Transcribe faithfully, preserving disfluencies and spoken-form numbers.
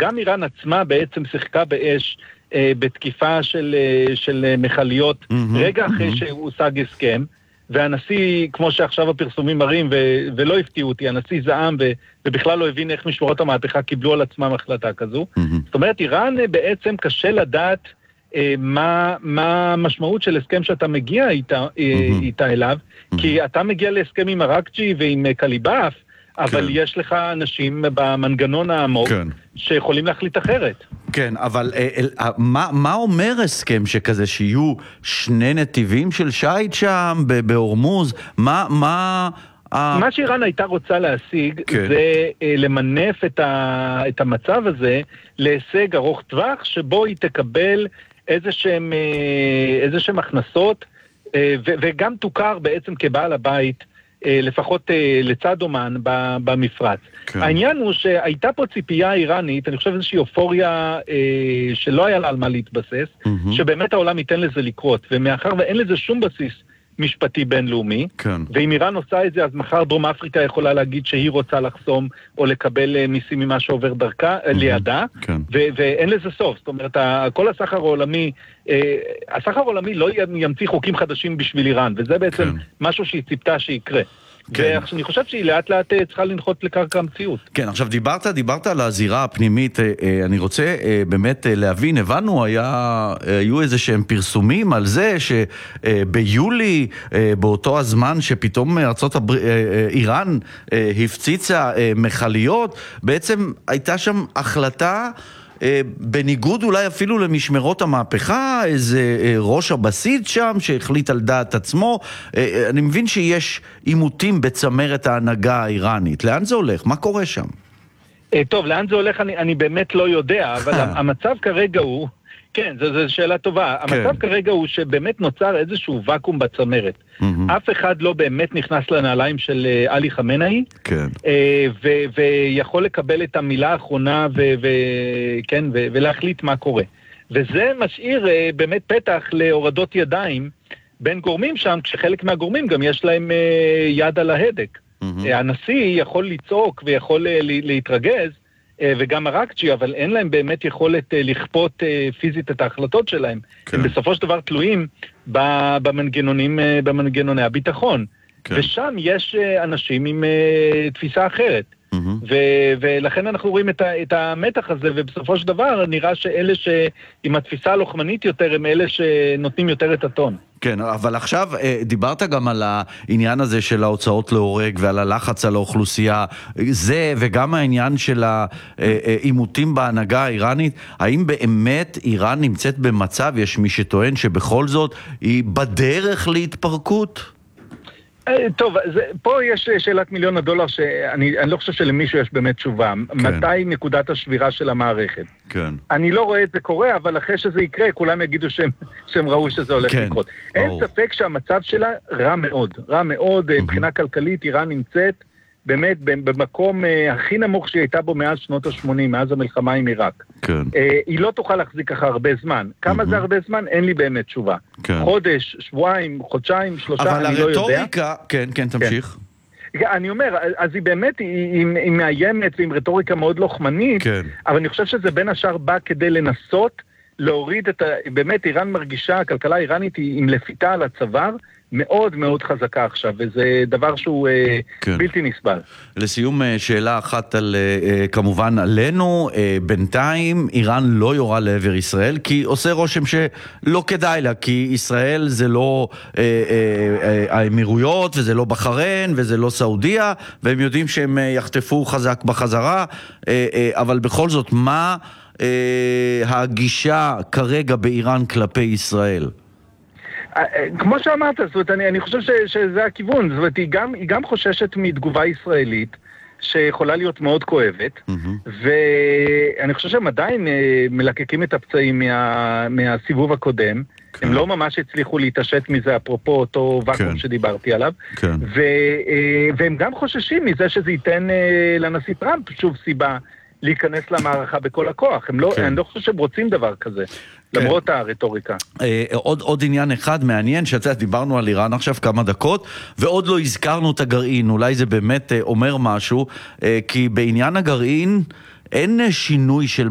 גם איראן עצמה בעצם שיחקה באש אה, בתקיפה של, אה, של מכליות, mm-hmm, רגע אחרי mm-hmm. שהושג הסכם, והנשיא, כמו שעכשיו הפרסומים מראים, ו- ולא הפתיעו אותי, הנשיא זעם, ו- ובכלל לא הבין איך משמרות המהפכה קיבלו על עצמם החלטה כזו. Mm-hmm. זאת אומרת, איראן בעצם קשה לדעת אה, מה, מה המשמעות של הסכם שאתה מגיע איתה, mm-hmm. אה, איתה אליו, mm-hmm. כי אתה מגיע להסכם עם הראקג'י ועם קליבאף, אבל כן. יש לך אנשים במנגנון העמוק כן. שיכולים להחליט אחרת. כן, אבל אל, מה, מה אומר הסכם שכזה, שיהיו שני נתיבים של שייט שם בהורמוז? מה, מה... מה שאיראן הייתה רוצה להשיג כן. זה למנף את, ה, את המצב הזה להישג ארוך טווח, שבו היא תקבל איזה שהם, איזה שהם הכנסות, ו, וגם תוכר בעצם כבעל הבית, לפחות לצד אומן במפרץ. כן. העניין הוא שהייתה פה ציפייה איראנית, אני חושב איזושהי אופוריה שלא היה לה על מה להתבסס, mm-hmm. שבאמת העולם ייתן לזה לקרות, ומאחר ואין לזה שום בסיס משפטי בינלאומי, כן. ואם איראן עושה את זה, אז מחר דרום אפריקה יכולה להגיד שהיא רוצה לחסום או לקבל מיסים ממה שעובר דרכה, mm-hmm. לידה, כן. ו- ואין לזה סוף. זאת אומרת, כל הסחר העולמי, הסחר העולמי לא ימציא חוקים חדשים בשביל איראן, וזה בעצם כן. משהו שהיא ציפתה שיקרה. כן. ואני חושב שהיא לאט לאט צריכה לנחות לקרקע המציאות. כן, עכשיו דיברת, דיברת על הזירה הפנימית, אני רוצה באמת להבין, הבנו, היה, היו איזה שהם פרסומים על זה שביולי, באותו הזמן שפתאום ארצות הבר... איראן הפציצה מכליות, בעצם הייתה שם החלטה, בניגוד אולי אפילו למשמרות המהפכה, איזה ראש הבסיס שם שהחליט על דעת עצמו. אני מבין שיש עימותים בצמרת ההנהגה האיראנית. לאן זה הולך? מה קורה שם? טוב, לאן זה הולך אני, אני באמת לא יודע, אבל המצב כרגע הוא, כן, זו, זו שאלה טובה. כן. המצב כרגע הוא שבאמת נוצר איזשהו וקום בצמרת. Mm-hmm. אף אחד לא באמת נכנס לנעליים של עלי חמינאי, כן. ו- ויכול לקבל את המילה האחרונה ו- ו- כן, ו- ולהחליט מה קורה. וזה משאיר באמת פתח להורדות ידיים בין גורמים שם, כשחלק מהגורמים גם יש להם יד על ההדק. Mm-hmm. הנשיא יכול לצעוק ויכול להתרגז, וגם הראקג'י, אבל אין להם באמת יכולת לכפות פיזית את ההחלטות שלהם. כן. הם בסופו של דבר תלויים במנגנונים, במנגנוני הביטחון. כן. ושם יש אנשים עם תפיסה אחרת. Mm-hmm. ו- ולכן אנחנו רואים את, ה- את המתח הזה, ובסופו של דבר נראה שאלה שעם התפיסה הלוחמנית יותר, הם אלה שנותנים יותר את הטון. כן, אבל עכשיו דיברת גם על העניין הזה של ההוצאות להורג ועל הלחץ על האוכלוסייה, זה וגם העניין של העימותים בהנהגה האיראנית, האם באמת איראן נמצאת במצב, יש מי שטוען שבכל זאת היא בדרך להתפרקות? טוב, זה, פה יש שאלת מיליון הדולר שאני אני לא חושב שלמישהו יש באמת תשובה. כן. מתי נקודת השבירה של המערכת? כן. אני לא רואה את זה קורה, אבל אחרי שזה יקרה, כולם יגידו שהם, שהם ראו שזה הולך כן. לקרות. אין ספק שהמצב שלה רע מאוד. רע מאוד, mm-hmm. מבחינה כלכלית, איראן נמצאת באמת במקום הכי נמוך שהיא הייתה בו מאז שנות ה-שמונים, מאז המלחמה עם עיראק. כן. היא לא תוכל להחזיק ככה הרבה זמן. כמה mm-hmm. זה הרבה זמן? אין לי באמת תשובה. כן. חודש, שבועיים, חודשיים, שלושה, אני לא יודע. אבל הרטוריקה, כן, כן, תמשיך. כן. אני אומר, אז היא באמת, היא, היא מאיימת ועם רטוריקה מאוד לוחמנית, כן. אבל אני חושב שזה בין השאר בא כדי לנסות להוריד את ה... באמת, איראן מרגישה, הכלכלה האיראנית היא עם לפיתה על הצוואר, מאוד מאוד חזקה עכשיו, וזה דבר שהוא כן. בלתי נסבל. לסיום, שאלה אחת על, כמובן עלינו, בינתיים איראן לא יורה לעבר ישראל, כי עושה רושם שלא כדאי לה, כי ישראל זה לא האמירויות, וזה לא בחריין, וזה לא סעודיה, והם יודעים שהם יחטפו חזק בחזרה, אבל בכל זאת, מה הגישה כרגע באיראן כלפי ישראל? כמו שאמרת, זאת אומרת, אני, אני חושב ש, שזה הכיוון, זאת אומרת, היא גם, היא גם חוששת מתגובה ישראלית, שיכולה להיות מאוד כואבת, mm-hmm. ואני חושב שהם עדיין מלקקים את הפצעים מה, מהסיבוב הקודם, כן. הם לא ממש הצליחו להתעשת מזה, אפרופו אותו וקום כן. שדיברתי עליו, כן. ו, והם גם חוששים מזה שזה ייתן לנשיא טראמפ שוב סיבה להיכנס למערכה בכל הכוח, הם לא, כן. אני לא חושב שהם רוצים דבר כזה. למרות הרטוריקה. עוד, עוד עניין אחד מעניין, שאתה דיברנו על איראן עכשיו כמה דקות, ועוד לא הזכרנו את הגרעין, אולי זה באמת אומר משהו, כי בעניין הגרעין אין שינוי של